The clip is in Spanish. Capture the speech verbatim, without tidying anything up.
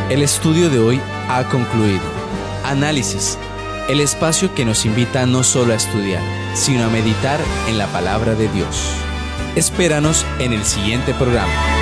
El estudio de hoy ha concluido. Análisis, el espacio que nos invita no solo a estudiar, sino a meditar en la palabra de Dios. Espéranos en el siguiente programa.